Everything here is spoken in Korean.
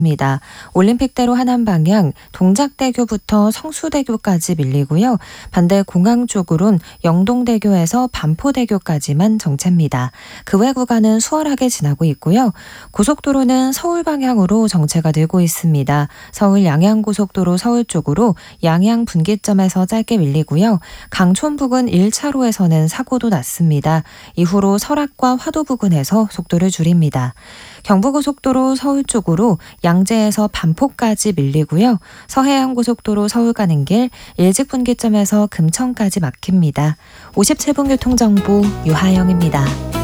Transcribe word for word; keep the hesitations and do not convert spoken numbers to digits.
입니다. 올림픽대로 하남 방향 동작대교부터 성수대교까지 밀리고요. 반대 공항 쪽으론 영동대교에서 반포대교까지만 정체입니다. 그 외 구간은 수월하게 지나고 있고요. 고속도로는 서울 방향으로 정체가 되고 있습니다. 서울 양양고속도로 서울 쪽으로 양양 분기점에서 짧게 밀리고요. 강촌 부근 일 차로에서는 사고도 났습니다. 이후로 설악과 화도 부근에서 속도를 줄입니다. 경부고속도로 서울 쪽으로 양재에서 반포까지 밀리고요. 서해안고속도로 서울 가는 길 일직분기점에서 금천까지 막힙니다. 오십칠 분 교통정보 유하영입니다.